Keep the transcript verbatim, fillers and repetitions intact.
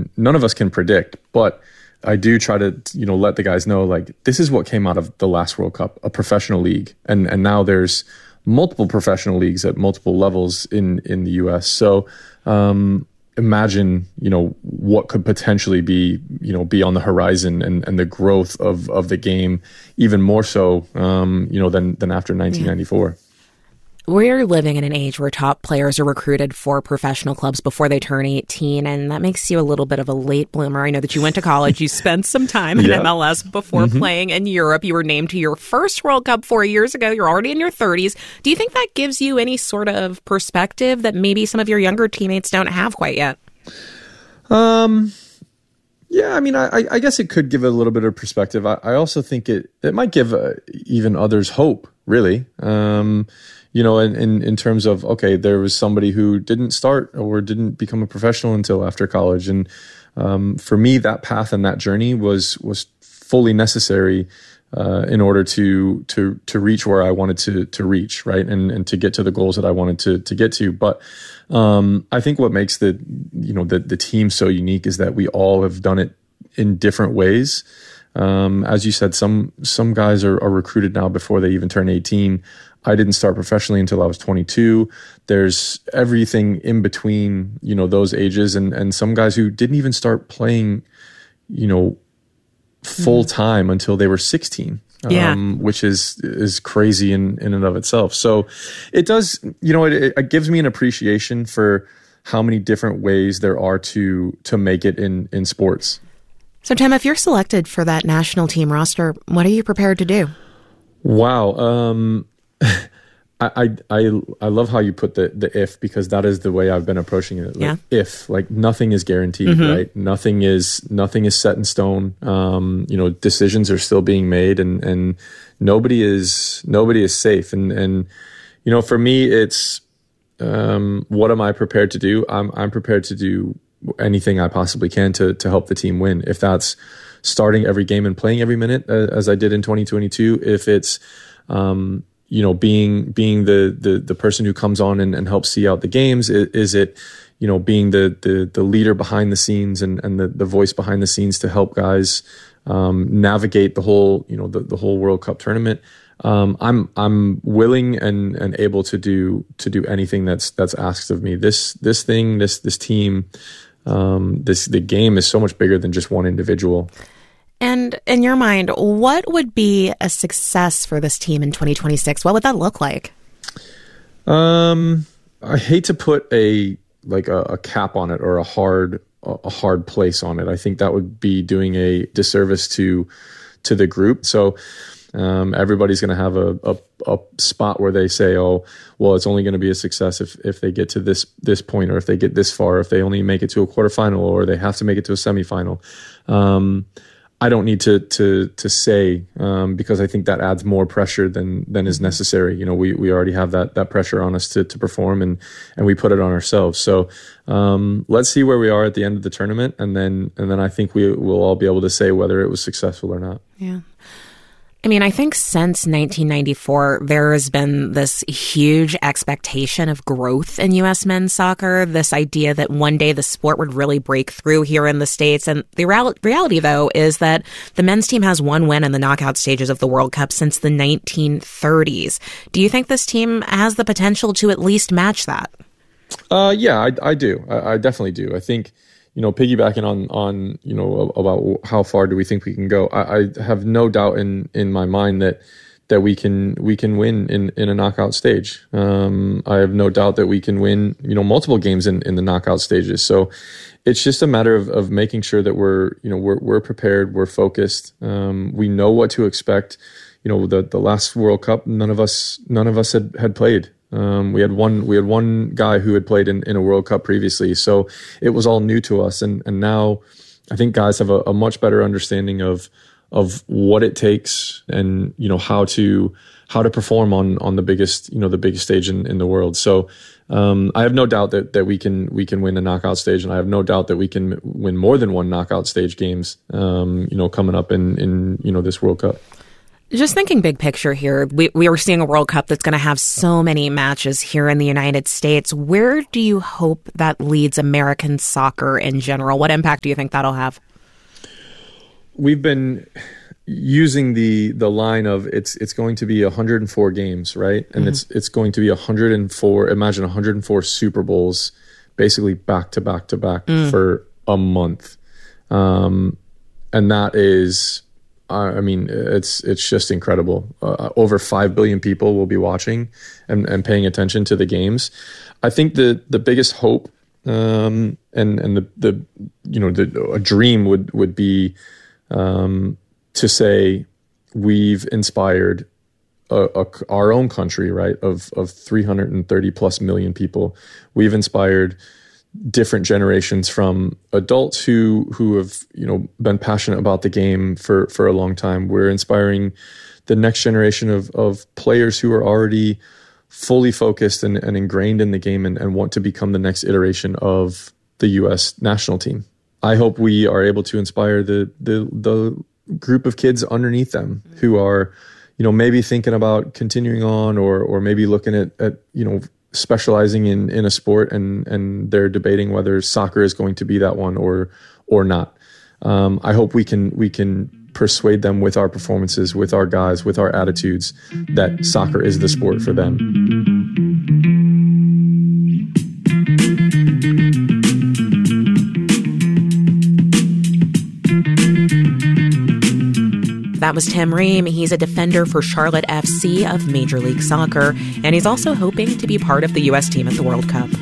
and none of us can predict, but I do try to, you know, let the guys know, like, this is what came out of the last World Cup, a professional league. And and now there's multiple professional leagues at multiple levels in, in the U S. So um, imagine, you know, what could potentially be, you know, be on the horizon, and, and the growth of, of the game even more so, um, you know, than, than after nineteen ninety-four. Yeah. We're living in an age where top players are recruited for professional clubs before they turn eighteen, and that makes you a little bit of a late bloomer. I know that you went to college, you spent some time in yeah. M L S before mm-hmm. playing in Europe. You were named to your first World Cup four years ago. You're already in your thirties. Do you think that gives you any sort of perspective that maybe some of your younger teammates don't have quite yet? Um, yeah, I mean, I, I guess it could give a little bit of perspective. I, I also think it, it might give uh, even others hope, really. Um, You know, in, in, in terms of, okay, there was somebody who didn't start or didn't become a professional until after college. And um, for me, that path and that journey was was fully necessary uh, in order to to to reach where I wanted to to reach, right? And and to get to the goals that I wanted to to get to. But um, I think what makes the, you know, the, the team so unique is that we all have done it in different ways. Um, as you said, some some guys are, are recruited now before they even turn eighteen. I didn't start professionally until I was twenty-two. There's everything in between, you know, those ages, and, and some guys who didn't even start playing, you know, full time mm-hmm. until they were sixteen, yeah. um, which is is crazy in, in and of itself. So it does, you know, it, it gives me an appreciation for how many different ways there are to to make it in, in sports. So, Tim, if you're selected for that national team roster, what are you prepared to do? Wow. Um, I, I I love how you put the, the if, because that is the way I've been approaching it. Like, yeah. If, like, nothing is guaranteed, mm-hmm. right? Nothing is nothing is set in stone. Um, you know, decisions are still being made, and, and nobody is nobody is safe. And and you know, for me, it's um, what am I prepared to do? I'm I'm prepared to do anything I possibly can to to help the team win. If that's starting every game and playing every minute, uh, as I did in twenty twenty-two. If it's um, you know, being being the the the person who comes on and, and helps see out the games? Is, is it, you know, being the the the leader behind the scenes and, and the, the voice behind the scenes to help guys um, navigate the whole, you know, the, the whole World Cup tournament? Um, I'm I'm willing and, and able to do to do anything that's that's asked of me. This this thing, this this team, um, this the game is so much bigger than just one individual. And in your mind, what would be a success for this team in twenty twenty-six? What would that look like? Um, I hate to put a like a, a cap on it or a hard a hard place on it. I think that would be doing a disservice to to the group. So um, everybody's going to have a, a a spot where they say, "Oh, well, it's only going to be a success if if they get to this this point, or if they get this far, if they only make it to a quarterfinal, or they have to make it to a semifinal." Um, I don't need to to to say um, because I think that adds more pressure than than is necessary. You know, we we already have that that pressure on us to to perform, and and we put it on ourselves. So um, let's see where we are at the end of the tournament, and then and then I think we will all be able to say whether it was successful or not. Yeah. I mean, I think since nineteen ninety-four, there has been this huge expectation of growth in U S men's soccer, this idea that one day the sport would really break through here in the States. And the real- reality, though, is that the men's team has one win in the knockout stages of the World Cup since the nineteen thirties. Do you think this team has the potential to at least match that? Uh, yeah, I, I do. I, I definitely do. I think, you know, piggybacking on, on, you know, about how far do we think we can go? I, I have no doubt in, in my mind that, that we can, we can win in, in a knockout stage. Um, I have no doubt that we can win, you know, multiple games in, in the knockout stages. So it's just a matter of, of making sure that we're, you know, we're, we're prepared, we're focused. Um, we know what to expect. You know, the, the last World Cup, none of us, none of us had, had played. Um, we had one, we had one guy who had played in, in a World Cup previously. So it was all new to us. And, and now I think guys have a, a much better understanding of, of what it takes and, you know, how to, how to perform on, on the biggest, you know, the biggest stage in, in the world. So, um, I have no doubt that, that we can, we can win a knockout stage, and I have no doubt that we can win more than one knockout stage games, um, you know, coming up in, in, you know, this World Cup. Just thinking big picture here, we, we are seeing a World Cup that's going to have so many matches here in the United States. Where do you hope that leads American soccer in general? What impact do you think that'll have? We've been using the the line of it's it's going to be one hundred four games, right? And mm-hmm. it's it's going to be one hundred four, imagine one hundred four Super Bowls, basically back to back to back mm. for a month. Um, and that is, uh, I mean, it's it's just incredible. Uh, over five billion people will be watching and, and paying attention to the games. I think the the biggest hope um, and and the the you know the, a dream would would be um, to say we've inspired a, a, our own country, right, of of three hundred thirty plus million people. We've inspired different generations from adults who who have you know been passionate about the game for for a long time. We're inspiring the next generation of of players who are already fully focused and, and ingrained in the game and, and want to become the next iteration of the U S national team. I hope we are able to inspire the the the group of kids underneath them who are you know maybe thinking about continuing on or or maybe looking at at you know specializing in, in a sport and, and they're debating whether soccer is going to be that one or or not. Um, I hope we can we can persuade them with our performances, with our guys, with our attitudes that soccer is the sport for them. That was Tim Ream. He's a defender for Charlotte F C of Major League Soccer, and he's also hoping to be part of the U S team at the World Cup.